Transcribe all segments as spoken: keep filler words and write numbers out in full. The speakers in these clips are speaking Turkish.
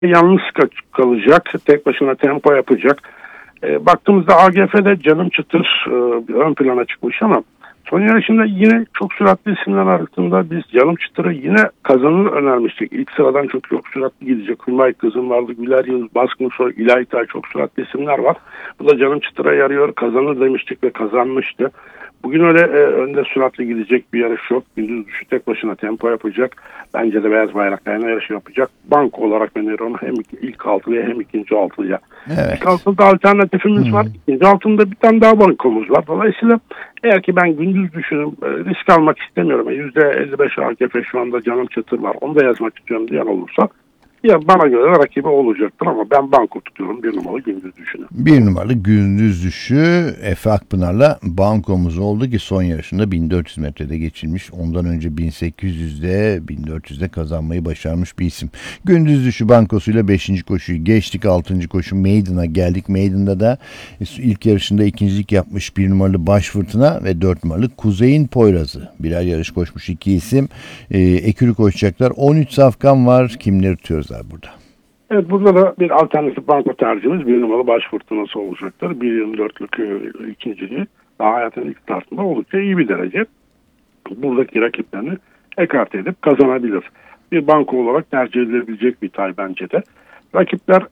yalnız kalacak, tek başına tempo yapacak. E, baktığımızda A G F'de Canım Çıtır e, ön plana çıkmış ama son yarışında yine çok süratli isimler arasında biz Canım Çıtır'ı yine kazanır önermiştik. İlk sıradan çok çok süratli gidecek. Hümay Kızım vardı, Güler Yıldız, Baskın Soy, İlahi Tay, çok süratli isimler var. Bu da Canım Çıtır'a yarıyor, kazanır demiştik ve kazanmıştı. Bugün öyle e, önde süratli gidecek bir yarış yok. Gündüz düşü tek başına tempo yapacak. Bence de beyaz bayraklarına yarışı yapacak. Banko olarak öneriyorum hem ilk altılıya hem ikinci altılıya. Evet. İlk altılıda alternatifimiz hmm. var. İkinci altında bir tane daha bankomuz var. Dolayısıyla eğer ki ben gündüz düşünüm risk almak istemiyorum. yüzde elli beş A G F şu anda Canım Çıtır var. Onu da yazmak istiyorum diyen olursa ya bana göre rakibi olacaktır ama ben banko tutuyorum. Bir numaralı gündüz düşünü. Bir numaralı gündüz düşü Efe Akpınar'la bankomuz oldu ki son yarışında bin dört yüz metrede geçilmiş. Ondan önce bin sekiz yüzde bin dört yüzde kazanmayı başarmış bir isim. Gündüz düşü bankosuyla beşinci koşuyu geçtik. altıncı koşu Maiden'a geldik. Maiden'da da ilk yarışında ikincilik yapmış bir numaralı Baş Fırtına ve dört numaralı Kuzey'in Poyrazı. Birer yarış koşmuş iki isim. Ee, ekürü koşacaklar. on üç safkan var. Kimleri tutuyoruz burada? Evet, burada da bir alternatif banko tercihimiz bir numaralı Baş Fırtınası olacaktır. bir yirmi dörtlük ikinciliği daha hayatın ilk startında oldukça iyi bir derece. Buradaki rakiplerini ekarte edip kazanabilir. Bir banko olarak tercih edilebilecek bir tay bence de. Rakipler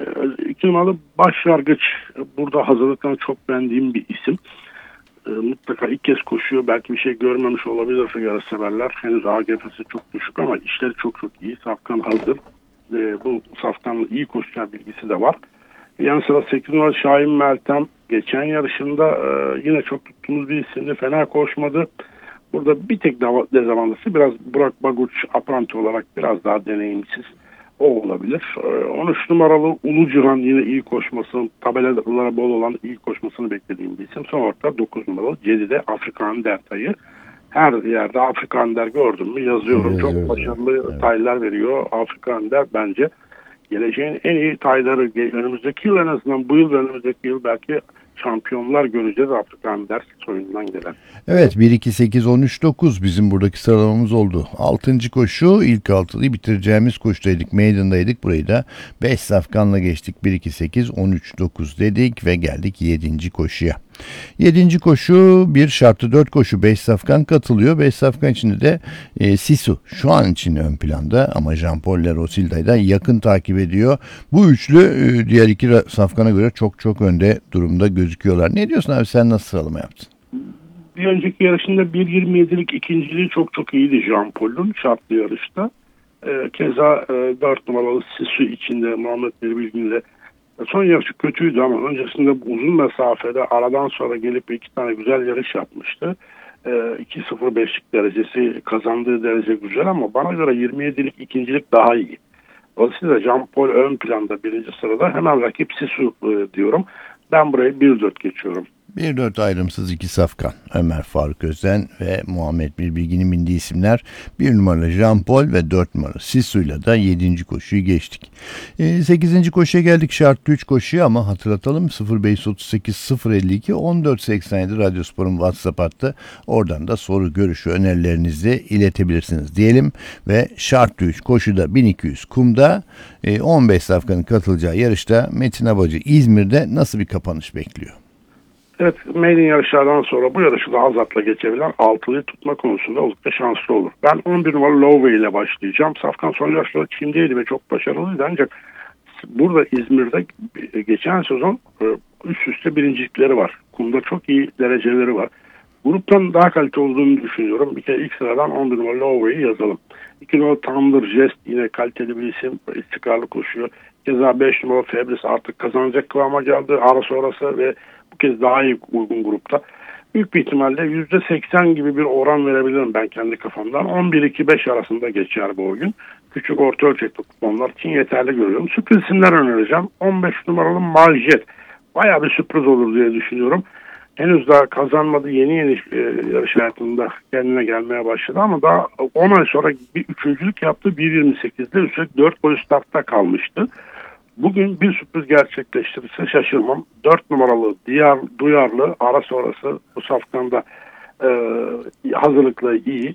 iki numaralı Başlangıç. Burada hazırlıktan çok beğendiğim bir isim. Mutlaka ilk kez koşuyor. Belki bir şey görmemiş olabilir yarış severler. Henüz A G F'si çok düşük ama işleri çok çok iyi. Safkan hazır. E, bu safkanla iyi koşacağı bilgisi de var. Yan sıra sekiz numaralı Şahin Meltem geçen yarışında e, yine çok tuttuğumuz bir isimdi. Fena koşmadı. Burada bir tek dezavantajı biraz Burak Baguç apranti olarak biraz daha deneyimsiz. O olabilir. E, on üç numaralı Ulu Cihan yine iyi koşmasını, tabelalara bol olan iyi koşmasını beklediğim bir isim. Son olarak dokuz numaralı Cedi'de Afrikan Dertay'ı. Her yerde Afrika Önder gördüm mü yazıyorum. Evet, çok evet, başarılı evet. taylar veriyor. Afrika Önder bence geleceğin en iyi tayları. Önümüzdeki yıl en azından bu yıl önümüzdeki yıl belki şampiyonlar göreceğiz Afrika Önder soyundan gelen. Evet, bir iki sekiz on üç dokuz bizim buradaki sıralamamız oldu. altıncı koşu ilk altılıyı bitireceğimiz koşudaydık. Maiden'daydık. Burayı da beş safkanla geçtik. bir iki sekiz on üç dokuz dedik ve geldik yedinci koşuya. yedinci koşu bir şartlı dört koşu beş safkan katılıyor. beş safkan içinde de e, Sisu şu an için ön planda ama Jean-Paul Le Rosilda'yı da yakın takip ediyor. Bu üçlü e, diğer iki safkana göre çok çok önde durumda gözüküyorlar. Ne diyorsun abi, sen nasıl sıralama yaptın? Bir önceki yarışında bir yirmi yedilik ikinciliği çok çok iyiydi Jean-Paul'un şartlı yarışta. E, keza e, dört numaralı Sisu içinde Muhammed Bilgin'le son yarışı kötüydü ama öncesinde uzun mesafede aradan sonra gelip iki tane güzel yarış yapmıştı. E, iki sıfır beşlik derecesi kazandığı derece güzel ama bana göre yirmi yedilik ikincilik daha iyi. Dolayısıyla Jean-Paul ön planda birinci sırada, hemen rakip Sisu e, diyorum. Ben burayı bir dört geçiyorum. bir dört ayrımsız iki safkan. Ömer Faruk Özen ve Muhammed Bilgin'in bindiği isimler. bir numaralı Jean-Paul ve dört numaralı Sisu'yla da yedinci koşuyu geçtik. E, sekizinci koşuya geldik, şartlı üç koşuya ama hatırlatalım sıfır beş otuz sekiz sıfır elli iki on dört seksen yedi Radyospor'un WhatsApp hattı. Oradan da soru, görüşü, önerilerinizi iletebilirsiniz diyelim ve şartlı üç koşuda bin iki yüz kumda e, on beş safkanın katılacağı yarışta Metin Abacı İzmir'de nasıl bir kapanış bekliyor? Evet, maiden yarışlardan sonra bu yarışı da Azat'la geçebilen altılıyı tutma konusunda oldukça şanslı olur. Ben on bir numaralı Lowway ile başlayacağım. Safkan son yarışlarda Çin'deydi ve çok başarılıydı ancak burada İzmir'de geçen sezon üst üste birincilikleri var. Kumda çok iyi dereceleri var. Gruptan daha kalite olduğunu düşünüyorum. Bir kere ilk sıradan on bir numaralı Lowway'i yazalım. iki numaralı Thunder Jest yine kaliteli bir isim, istikrarlı koşuyor. Keza beş numaralı Febris artık kazanacak kıvama geldi. Ara sonrası ve bu kez daha iyi uygun grupta. Büyük bir ihtimalle yüzde seksen gibi bir oran verebilirim ben kendi kafamdan. on bir iki beş arasında geçer bu oyun. Küçük orta ölçekli kuponlar için yeterli görüyorum. Sürpriz isimler önereceğim. on beş numaralı Marjet. Bayağı bir sürpriz olur diye düşünüyorum. Henüz daha kazanmadı. Yeni yeni e, yarış hayatında kendine gelmeye başladı ama daha on ay sonra bir üçüncülük yaptı. bir yirmi sekizde üstelik dört boy startta kalmıştı. Bugün bir sürpriz gerçekleştirirse şaşırmam. dört numaralı Diyar, Duyarlı ara sonrası bu safkanda e, hazırlıkla iyi.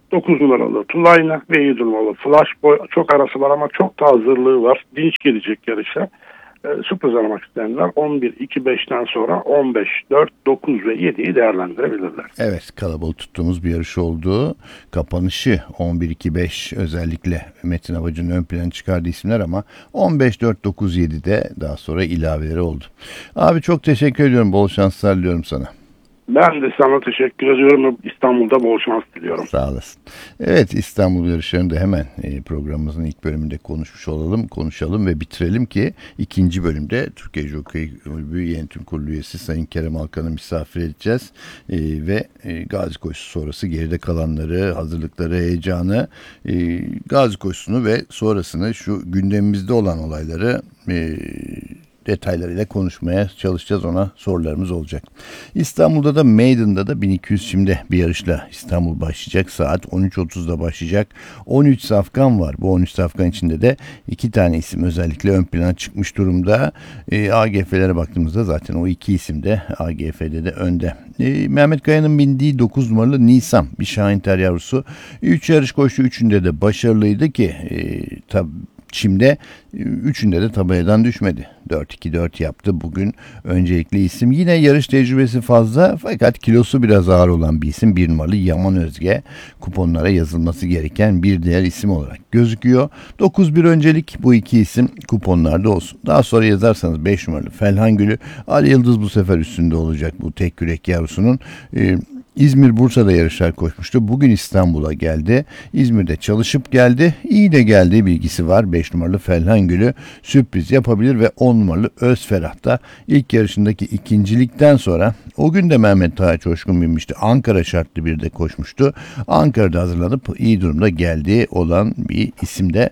dokuz numaralı Tulayna ve yedi numaralı Flash Boy. Çok arası var ama çok da hazırlığı var. Dinç gelecek yarışa. E, sürpriz aramak isteyenler on bir iki beşten sonra on beş, dört, dokuz ve yediyi değerlendirebilirler. Evet, kalabalık tuttuğumuz bir yarış oldu. Kapanışı on bir iki beş özellikle Metin Abacı'nın ön plana çıkardığı isimler ama on beş, dört, dokuz, yedide daha sonra ilaveleri oldu. Abi çok teşekkür ediyorum. Bol şanslar diliyorum sana. Ben de sana teşekkür ediyorum. İstanbul'da bol şans diliyorum. Sağ olasın. Evet, İstanbul yarışlarını da hemen programımızın ilk bölümünde konuşmuş olalım, konuşalım ve bitirelim ki ikinci bölümde Türkiye Jockey Kulübü Yönetim Kurulu üyesi Sayın Kerem Alkan'ı misafir edeceğiz. E, ve e, Gazi Koşusu sonrası geride kalanları, hazırlıkları, heyecanı, e, Gazi Koşusu'nu ve sonrasını şu gündemimizde olan olayları e, detaylarıyla konuşmaya çalışacağız, ona sorularımız olacak. İstanbul'da da Maiden'da da bin iki yüz şimdi bir yarışla İstanbul başlayacak. Saat on üç otuzda başlayacak. on üç safkan var. Bu on üç safkan içinde de iki tane isim özellikle ön plana çıkmış durumda. E, A G F'lere baktığımızda zaten o iki isim de A G F'de de önde. E, Mehmet Kaya'nın bindiği dokuz numaralı Nisan bir Şahinter yavrusu. üç yarış koştu. üçünde de başarılıydı ki e, tabii Çim'de üçünde de tabeladan düşmedi. dört iki dört yaptı bugün öncelikli isim. Yine yarış tecrübesi fazla fakat kilosu biraz ağır olan bir isim. Bir numaralı Yaman Özge kuponlara yazılması gereken bir diğer isim olarak gözüküyor. dokuz bir öncelik bu iki isim kuponlarda olsun. Daha sonra yazarsanız beş numaralı Felhan Gülü. Ali Yıldız bu sefer üstünde olacak bu tek yürek yavrusunun. Ee, İzmir, Bursa'da yarışlar koşmuştu. Bugün İstanbul'a geldi. İzmir'de çalışıp geldi. İyi de geldiği bilgisi var. beş numaralı Felhan Gülü sürpriz yapabilir ve on numaralı Özferah da ilk yarışındaki ikincilikten sonra o gün de Mehmet Taha Coşkun binmişti. Ankara şartlı bir de koşmuştu. Ankara'da hazırlanıp iyi durumda geldiği olan bir isim de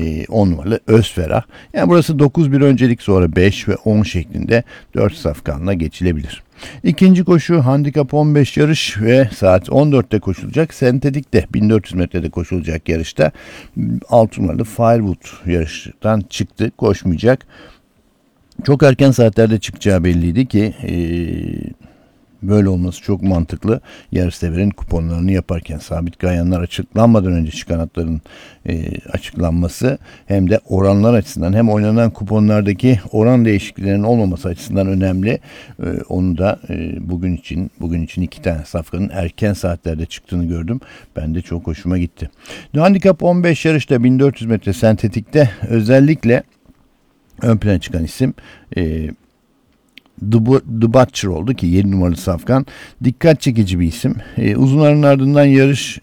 on numaralı Özferah. Yani burası dokuz bir öncelik, sonra beş ve on şeklinde dört safkanla geçilebilir. İkinci koşu handikap on beş yarış ve saat on dörtte koşulacak. Sentetik'te bin dört yüz metrede koşulacak yarışta altı numaralı Firewood yarıştan çıktı, koşmayacak. Çok erken saatlerde çıkacağı belliydi ki ee, böyle olması çok mantıklı. Yarışseverin kuponlarını yaparken sabit ganyanlar açıklanmadan önce çıkan atların e, açıklanması hem de oranlar açısından hem oynanan kuponlardaki oran değişikliklerinin olmaması açısından önemli. E, onu da e, bugün için bugün için iki tane safkanın erken saatlerde çıktığını gördüm. Ben de çok hoşuma gitti. Handikap on beş yarışta bin dört yüz metre sentetikte özellikle ön plana çıkan isim e, The Butcher oldu ki yedi numaralı safkan. Dikkat çekici bir isim. Ee, uzun aranın ardından yarış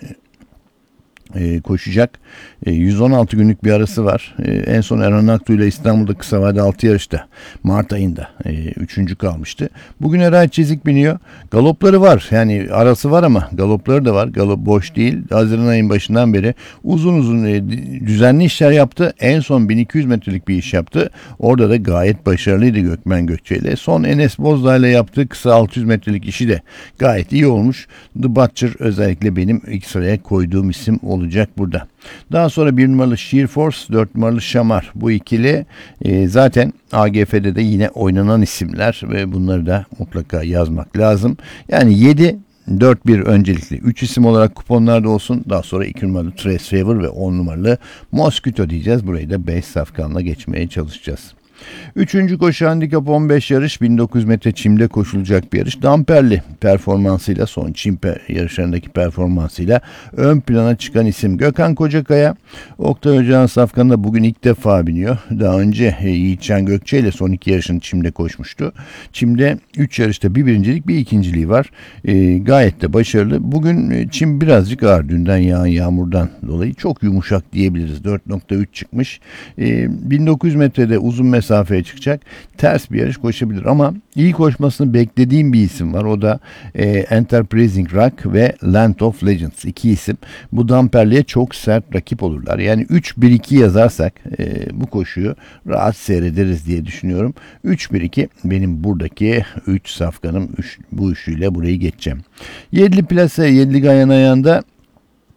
e, koşacak. E, yüz on altı günlük bir arası var. E, en son Erhan Aktu ile İstanbul'da kısa vade altı yarışta Mart ayında e, üçüncü kalmıştı. Bugün Eray Çizik biniyor. Galopları var. Yani arası var ama galopları da var. Galop boş değil. Haziran ayın başından beri uzun uzun e, düzenli işler yaptı. En son bin iki yüz metrelik bir iş yaptı. Orada da gayet başarılıydı Gökmen Gökçe ile. Son Enes Bozdağ ile yaptığı kısa altı yüz metrelik işi de gayet iyi olmuş. The Butcher özellikle benim ilk sıraya koyduğum isim olacak burada. Daha sonra bir numaralı Sheer Force, dört numaralı Şamar. Bu ikili e, zaten A G F'de de yine oynanan isimler ve bunları da mutlaka yazmak lazım. Yani yedi, dört bir öncelikli üç isim olarak kuponlarda olsun. Daha sonra iki numaralı Trace Favor ve on numaralı Mosquito diyeceğiz. Burayı da beş safkanla geçmeye çalışacağız. Üçüncü koşu handikap on beş yarış, bin dokuz yüz metre çimde koşulacak bir yarış. Damperli performansıyla, son çim yarışlarındaki performansıyla ön plana çıkan isim Gökhan Kocakaya. Oktay Hoca'nın safkanında bugün ilk defa biniyor. Daha önce Yiğitcan Gökçe ile son iki yarışını çimde koşmuştu. Çimde üç yarışta bir birincilik bir ikinciliği var. E, gayet de başarılı. Bugün çim birazcık ağır. Dünden yağan yağmurdan dolayı çok yumuşak diyebiliriz. dört nokta üç çıkmış. E, bin dokuz yüz metrede uzun mesafeye çıkacak. Ters bir yarış koşabilir ama iyi koşmasını beklediğim bir isim var. O da e, Enterprising Rock ve Land of Legends. İki isim. Bu Damperli'ye çok sert rakip olurlar. Yani üç bir iki yazarsak e, bu koşuyu rahat seyrederiz diye düşünüyorum. üç bir iki benim buradaki üç safkanım. Üç, bu üçlüyle burayı geçeceğim. Yedili plase, yedili ganyan ayağında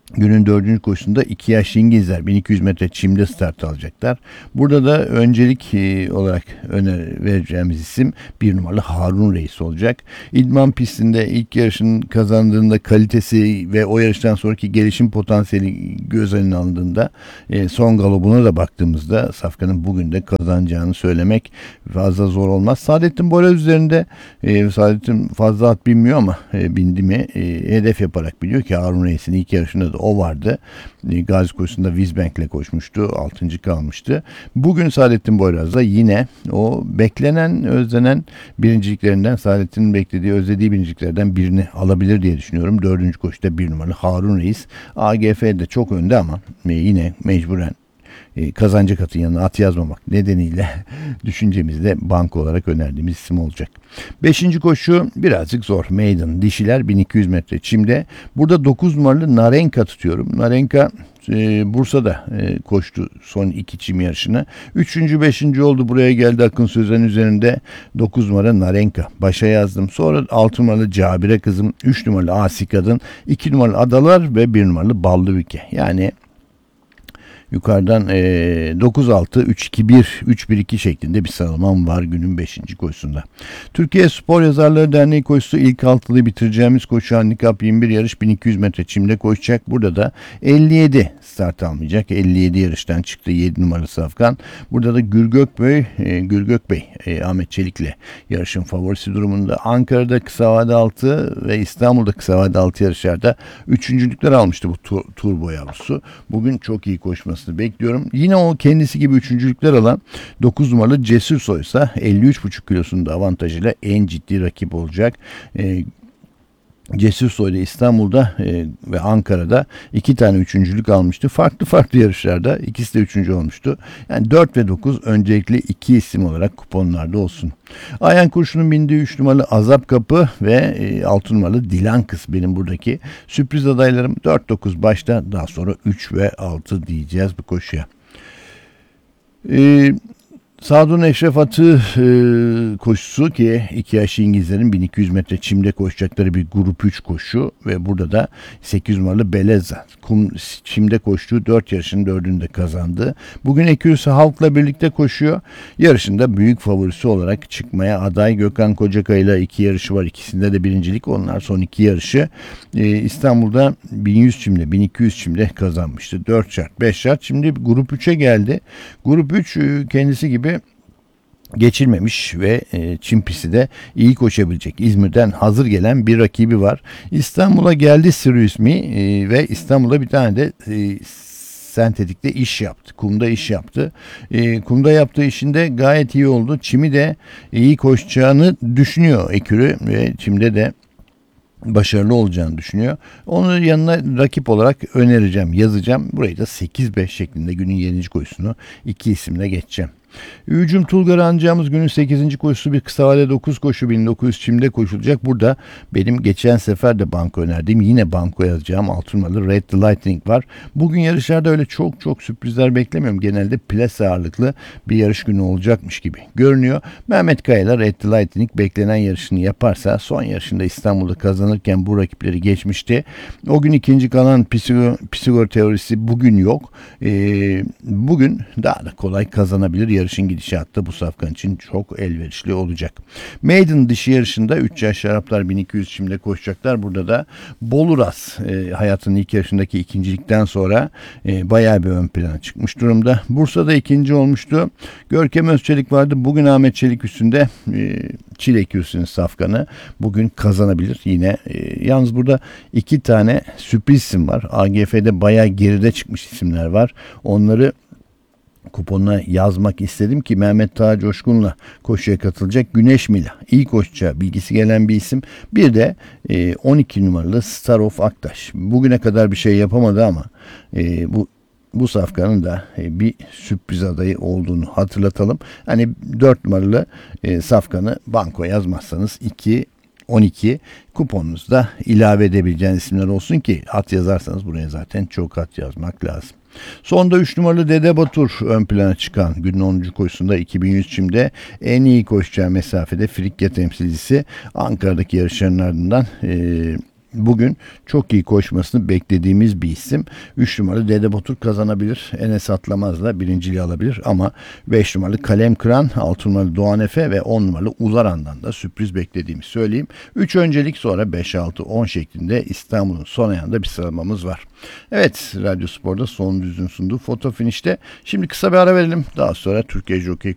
Günün dördüncü koşusunda iki yaşlı İngilizler bin iki yüz metre çimde start alacaklar. Burada da öncelik e, olarak öner vereceğimiz isim bir numaralı Harun Reis olacak. İdman pistinde ilk yarışın kazandığında kalitesi ve o yarıştan sonraki gelişim potansiyeli göz önüne alındığında e, son galobuna da baktığımızda Safkan'ın bugün de kazanacağını söylemek fazla zor olmaz. Saadettin Boraz üzerinde e, Saadettin fazla at binmiyor ama e, bindi mi e, hedef yaparak biliyor ki Harun Reis'in ilk yarışında da o vardı. Gazi koşusunda Wizbank'le koşmuştu. altıncı kalmıştı. Bugün Saadettin Boyraz'da yine o beklenen, özlenen birinciliklerinden, Saadettin'in beklediği, özlediği birinciliklerden birini alabilir diye düşünüyorum. dördüncü koşuda bir numaralı Harun Reis. A G F'de çok önde ama yine mecburen kazancı katın yanına at yazmamak nedeniyle düşüncemizde banko olarak önerdiğimiz isim olacak. Beşinci koşu birazcık zor. Maiden dişiler bin iki yüz metre çimde. Burada dokuz numaralı Narenka tutuyorum. Narenka e, Bursa'da e, koştu son iki çim yarışını. Üçüncü, beşinci oldu. Buraya geldi Akın Sözen üzerinde. dokuz numara Narenka. Başa yazdım. Sonra altı numaralı Cabire Kızım, üç numaralı Asi Kadın, iki numaralı Adalar ve bir numaralı Ballıvike. Yani yukarıdan e, dokuz altı, üç iki bir, üç bir iki şeklinde bir sıralamam var günün beşinci koşusunda. Türkiye Spor Yazarları Derneği koşusu ilk altılıyı bitireceğimiz koşu handikap yirmi bir yarış bin iki yüz metre çimde koşacak. Burada da elli yedi start almayacak. elli yedi yarıştan çıktı yedi numaralı Safkan. Burada da Gürgök Bey, e, Gürgök Bey e, Ahmet Çelik'le yarışın favorisi durumunda. Ankara'da kısa vade altı ve İstanbul'da kısa vade altı yarışlarda üçüncülükler almıştı bu tur, turbo yavrusu. Bugün çok iyi koşması bekliyorum. Yine o kendisi gibi üçüncülükler alan dokuz numaralı Cesur Soy ise elli üç buçuk kilosunda avantajıyla en ciddi rakip olacak. Ee, Cesur Soy'da İstanbul'da e, ve Ankara'da iki tane üçüncülük almıştı. Farklı farklı yarışlarda ikisi de üçüncü olmuştu. Yani dört ve dokuz öncelikli iki isim olarak kuponlarda olsun. Ayhan Kurşun'un bindiği üç numaralı Azap Kapı ve e, altı numaralı Dilan Kız benim buradaki sürpriz adaylarım. dört dokuz başta, daha sonra üç ve altı diyeceğiz bu koşuya. Eee Sadun Eşref Atı e, koşusu ki iki yaşlı İngilizlerin bin iki yüz metre çimde koşacakları bir grup üç koşu ve burada da sekiz numaralı Beleza kum çimde koştuğu dört yarışın dördünü de kazandı. Bugün Ekürüsü Halk'la birlikte koşuyor. Yarışında büyük favorisi olarak çıkmaya aday Gökhan Kocakay ile iki yarışı var. İkisinde de birincilik. Onlar son iki yarışı. E, İstanbul'da bin yüz çimde, bin iki yüz çimde kazanmıştı. dört şart, beş şart. Şimdi grup üçe geldi. Grup üç kendisi gibi geçilmemiş ve e, çim pisti de iyi koşabilecek İzmir'den hazır gelen bir rakibi var. İstanbul'a geldi Sirius Me e, ve İstanbul'da bir tane de e, sentetikte iş yaptı. Kumda iş yaptı. E, kumda yaptığı işinde gayet iyi oldu. Çimi de iyi koşacağını düşünüyor Ekürü ve çimde de başarılı olacağını düşünüyor. Onun yanına rakip olarak önereceğim, yazacağım. Burayı da sekiz beş şeklinde günün yedinci koşusunu iki isimle geçeceğim. Hücum Tulgar'ı anacağımız günün sekizinci koşusu bir kısa vade dokuz koşu bin dokuz yüz çimde koşulacak. Burada benim geçen sefer de banko önerdiğim, yine banko yazacağım altı numaralı Red the Lightning var. Bugün yarışlarda öyle çok çok sürprizler beklemiyorum. Genelde plas ağırlıklı bir yarış günü olacakmış gibi görünüyor. Mehmet Kaya'la Red the Lightning beklenen yarışını yaparsa, son yarışında İstanbul'da kazanırken bu rakipleri geçmişti. O gün ikinci kalan Pisagor, Pisagor teorisi bugün yok. Ee, bugün daha da kolay kazanabilir. Yarışın gidişatı bu Safkan için çok elverişli olacak. Maiden dişi yarışında üç yaş Araplar bin iki yüz çimde koşacaklar. Burada da Boluras e, hayatının ilk yarışındaki ikincilikten sonra e, bayağı bir ön plana çıkmış durumda. Bursa'da ikinci olmuştu. Görkem Özçelik vardı. Bugün Ahmet Çelik üstünde e, Çilek Yürüsü'nün Safkan'ı bugün kazanabilir. Yine e, yalnız burada iki tane sürpriz isim var. A G F'de bayağı geride çıkmış isimler var. Onları kuponuna yazmak istedim ki Mehmet Taha Coşkun'la koşuya katılacak. Güneş Mila iyi koşacağı bilgisi gelen bir isim. Bir de e, on iki numaralı Star of Aktaş. Bugüne kadar bir şey yapamadı ama e, bu bu Safkan'ın da e, bir sürpriz adayı olduğunu hatırlatalım. Hani dört numaralı e, Safkan'ı banko yazmazsanız iki on iki kuponunuzda ilave edebileceğiniz isimler olsun ki at yazarsanız buraya zaten çok at yazmak lazım. Sonda üç numaralı Dede Batur ön plana çıkan günün onuncu koşusunda iki bin yüz çimde en iyi koşacağı mesafede Frikya temsilcisi Ankara'daki yarışların ardından e, Bugün çok iyi koşmasını beklediğimiz bir isim. üç numaralı Dede Batur kazanabilir. Enes Atlamaz'la birinciliği alabilir ama beş numaralı Kalem Kıran, altı numaralı Doğan Efe ve on numaralı Uzaran'dan da sürpriz beklediğimi söyleyeyim. üç öncelik, sonra beş altı on şeklinde İstanbul'un son ayağında bir sıralamamız var. Evet, Radyo Spor'da Son Düz'ün sunduğu Foto Finiş'te. Şimdi kısa bir ara verelim. Daha sonra Türkiye Jockey